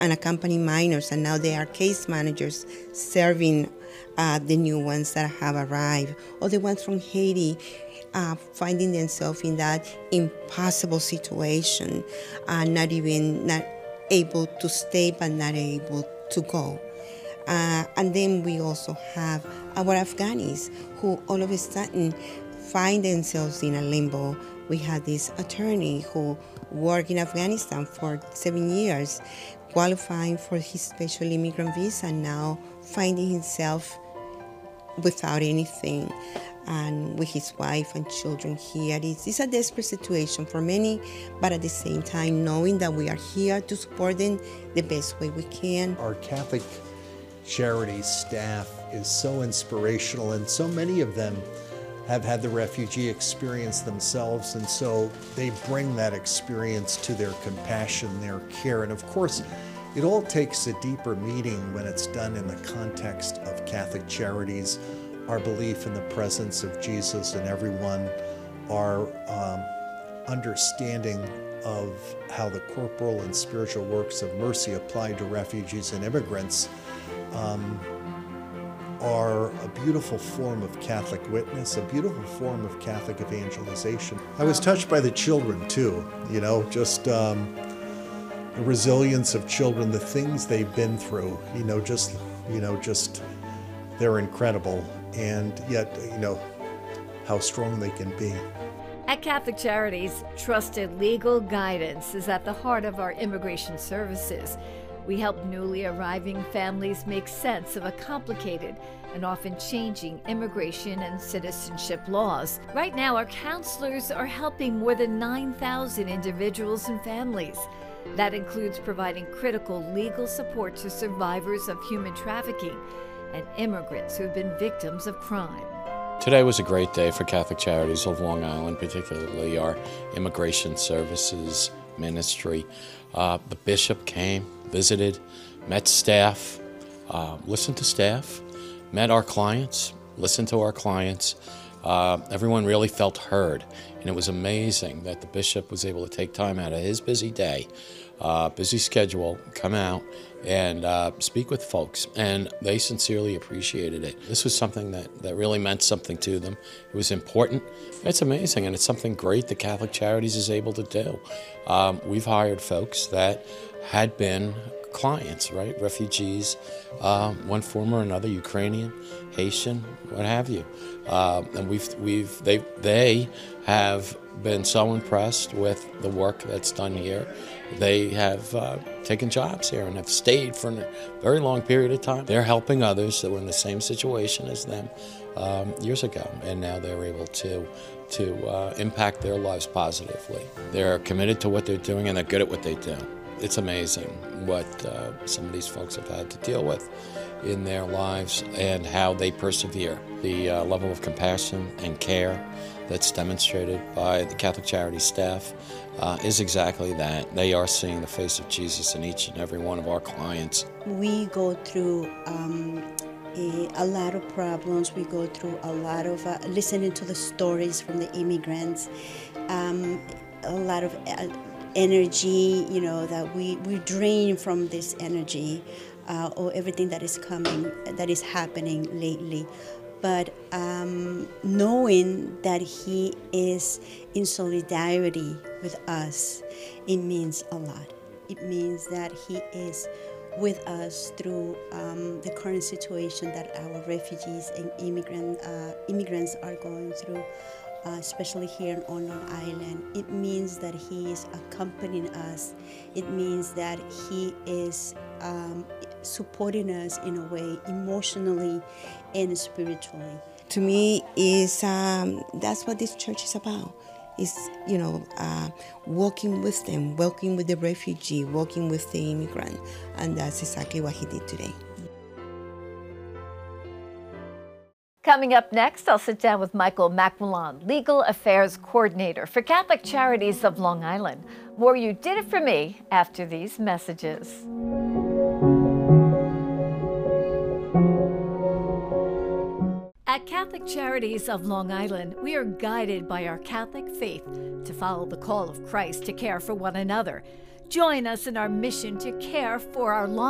unaccompanied minors, and now they are case managers serving the new ones that have arrived, or the ones from Haiti finding themselves in that impossible situation, not able to stay but not able to go. And then we also have our Afghanis who all of a sudden find themselves in a limbo. We had this attorney who worked in Afghanistan for 7 years, qualifying for his special immigrant visa, now finding himself without anything and with his wife and children here. It's a desperate situation for many, but at the same time knowing that we are here to support them the best way we can. Our Catholic Charities staff is so inspirational, and so many of them have had the refugee experience themselves, and so they bring that experience to their compassion, their care. And of course, it all takes a deeper meaning when it's done in the context of Catholic Charities, our belief in the presence of Jesus in everyone, our understanding of how the corporal and spiritual works of mercy applied to refugees and immigrants are a beautiful form of Catholic witness, a beautiful form of Catholic evangelization. I was touched by the children too, just the resilience of children, the things they've been through, just they're incredible, and yet, how strong they can be. At Catholic Charities, trusted legal guidance is at the heart of our immigration services. We help newly arriving families make sense of a complicated and often changing immigration and citizenship laws. Right now, our counselors are helping more than 9,000 individuals and families. That includes providing critical legal support to survivors of human trafficking and immigrants who have been victims of crime. Today was a great day for Catholic Charities of Long Island, particularly our immigration services ministry. The bishop came, visited, met staff, listened to staff, met our clients, listened to our clients. Everyone really felt heard, and it was amazing that the bishop was able to take time out of his busy day, busy schedule, come out and speak with folks, and they sincerely appreciated it. This was something that really meant something to them. It was important. It's amazing, and it's something great that Catholic Charities is able to do. We've hired folks that had been clients, right? Refugees, one form or another, Ukrainian, Haitian, what have you. And they have been so impressed with the work that's done here. They have taken jobs here and have stayed for a very long period of time. They're helping others that were in the same situation as them years ago, and now they're able to impact their lives positively. They're committed to what they're doing, and they're good at what they do. It's amazing what some of these folks have had to deal with in their lives and how they persevere. The level of compassion and care that's demonstrated by the Catholic Charities staff is exactly that. They are seeing the face of Jesus in each and every one of our clients. We go through a lot of problems. We go through a lot of listening to the stories from the immigrants, a lot of energy, that we drain from this energy or everything that is coming, that is happening lately. But knowing that he is in solidarity with us, it means a lot. It means that he is with us through the current situation that our refugees and immigrants are going through, especially here on Long Island. It means that he is accompanying us. It means that he is supporting us in a way, emotionally and spiritually. To me, is that's what this church is about. Is walking with them, walking with the refugee, walking with the immigrant, and that's exactly what he did today. Coming up next, I'll sit down with Michael McMillan, Legal Affairs Coordinator for Catholic Charities of Long Island. More You Did It For Me after these messages. At Catholic Charities of Long Island, we are guided by our Catholic faith to follow the call of Christ to care for one another, Join us in our mission to care for our long